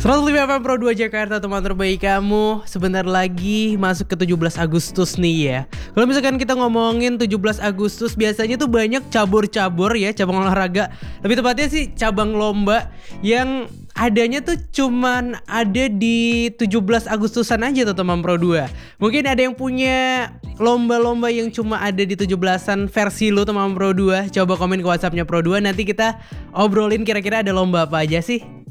105 FM Pro 2 Jakarta, teman terbaik kamu. Sebentar lagi masuk ke 17 Agustus nih ya. Kalau misalkan kita ngomongin 17 Agustus, biasanya tuh banyak cabur-cabur ya, cabang olahraga. Lebih tepatnya sih cabang lomba yang adanya tuh cuman ada di 17 Agustusan aja tuh teman Pro 2. Mungkin ada yang punya lomba-lomba yang cuma ada di 17-an versi lu teman Pro 2. Coba komen ke WhatsApp-nya Pro 2, nanti kita obrolin kira-kira ada lomba apa aja sih.